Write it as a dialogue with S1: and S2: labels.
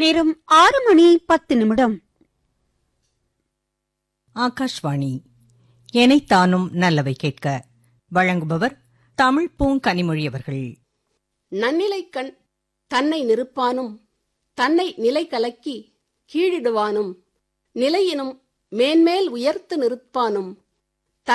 S1: நேரம் 6:10.
S2: ஆகாஷ்வாணி. எனைத்தானும் நல்லவை கேட்க வழங்குபவர் தமிழ் பூங்கனிமொழி அவர்கள்.
S3: நன்னிலைக்கண் தன்னை நிறுப்பானும் தன்னை நிலை கலக்கி கீழிடுவானும் நிலையினும் மேன்மேல் உயர்த்து நிறுப்பானும்